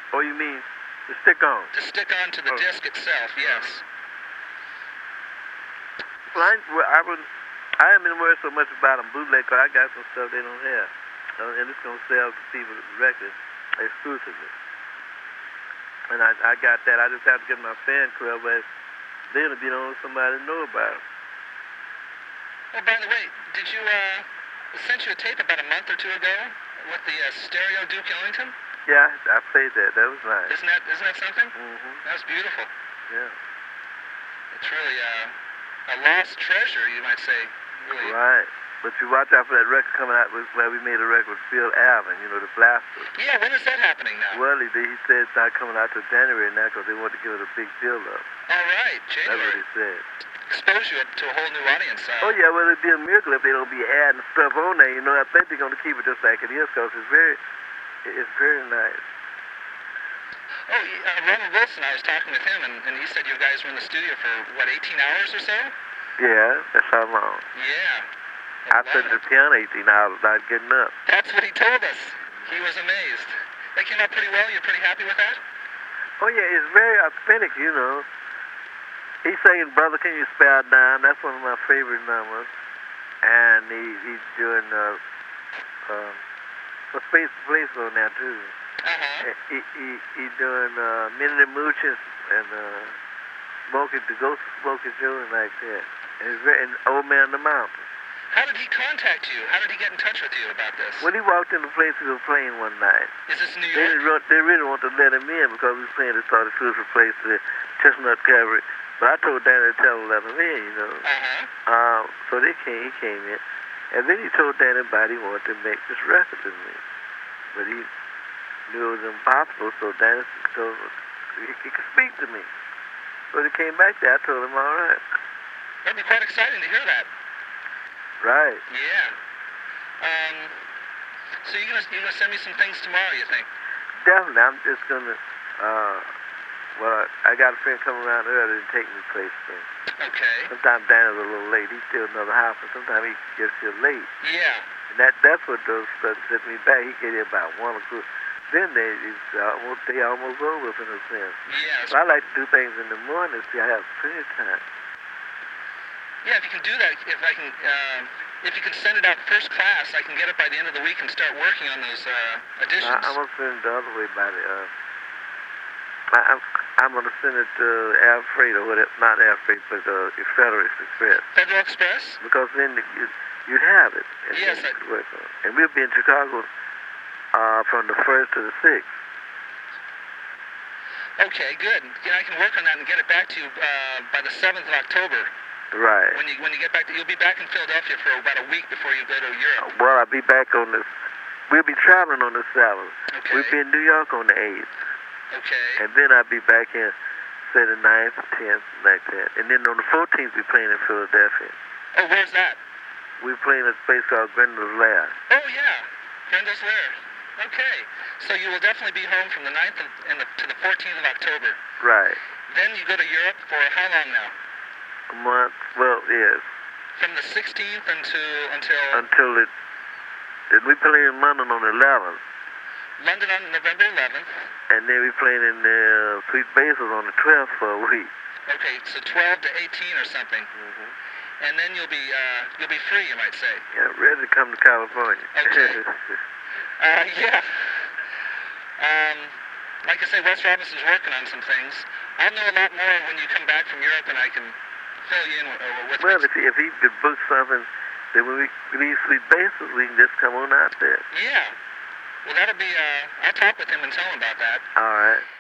Oh, you mean to stick on? To stick on to the disc itself, yes. Well, I haven't worried so much about them bootleg, because I got some stuff they don't have. And it's going to sell to people records exclusively. And I got that. I just have to get my fan club, but then it'll be the only somebody to know about it. Oh, by the way, did you, sent you a tape about a month or two ago with the stereo Duke Ellington? Yeah, I played that. That was nice. Isn't that something? Mm-hmm. That's beautiful. Yeah. It's really a lost treasure, you might say. Really. Right. But you watch out for that record coming out where we made a record with Phil Allen, you know, the blaster. Yeah, when is that happening now? Well, he said it's not coming out till January now because they want to give it a big build-up. All right, January. That's what he said. Expose you to a whole new audience. Oh, yeah, well, it'd be a miracle if they don't be adding stuff on there. You know, I think they're going to keep it just like it is because it's very nice. Oh, Ronald Wilson, I was talking with him, and he said you guys were in the studio for, what, 18 hours or so? Yeah, that's how long. Yeah. I played the piano 18 hours without getting up. That's what he told us. He was amazed. That came out pretty well. You're pretty happy with that? Oh, yeah, it's very authentic, you know. He's saying, Brother, can you spare down? That's one of my favorite numbers. And he's doing for Space Place on there, too. Uh-huh. He's doing Minute Mooches and Smokey, the Ghost of Smokey Joe and like that. And it's very, and Old Man on the Mountain. How did he contact you? How did he get in touch with you about this? When he walked in the place we were playing one night. Is this in New York? They really want to let him in because we were playing this sort of exclusive place, the Chestnut Cabaret. But I told Danny to tell him to let him in, you know. Uh-huh. So he came in. And then he told Danny about he wanted to make this record with me. But he knew it was impossible, so Danny told him he could speak to me. So he came back there, I told him, all right. That'd be quite exciting to hear that. Right. Yeah. So you're gonna send me some things tomorrow, you think? Definitely. I'm just gonna I got a friend coming around early and take me places. Okay. Sometimes Danny's a little late. He's still another house, and sometimes he gets here late. Yeah. And that's what does set me back. He get here about 1 o'clock. Then they almost over in a sense. Yeah. So I like to do things in the morning. See, I have plenty of time. Yeah, if you can do that, if you can send it out first class, I can get it by the end of the week and start working on those editions. I'm gonna send it the other way by the. I'm gonna send it to Air Freight or whatever, not Air Freight, but Federal Express. Federal Express? Because then you'd have it. And yes. And we'll be in Chicago from the 1st to the 6th. Okay, good. I can work on that and get it back to you by the 7th of October. Right. When you get back, you'll be back in Philadelphia for about a week before you go to Europe. Well, I'll be back on this. We'll be traveling on the 7th. Okay. We'll be in New York on the 8th. Okay. And then I'll be back in, say, the 9th, 10th, like that. And then on the 14th, we're playing in Philadelphia. Oh, where's that? We're playing at a place called Grendel's Lair. Oh, yeah. Grendel's Lair. Okay. So you will definitely be home from the 9th to the 14th of October. Right. Then you go to Europe for how long now? A month. Well, yes. From the 16th until we play in London on the 11th. London on November 11th. And then we playing in Sweet Basil on the 12th for a week. Okay, so 12 to 18 or something. Mm-hmm. And then you'll be free, you might say. Yeah, ready to come to California. Okay. Yeah. Like I say, Wes Robinson's working on some things. I'll know a lot more when you come back from Europe, and I can fill you in with. Well, if he could book something, then when we leave Sweet Basil, we can just come on out there. Yeah. Well, that'll be. I'll talk with him and tell him about that. All right.